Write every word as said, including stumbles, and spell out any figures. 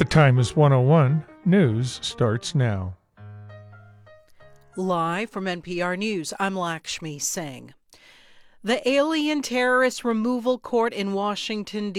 The time is one oh one. News starts now. Live from N P R News, I'm Lakshmi Singh. The Alien Terrorist Removal Court in Washington,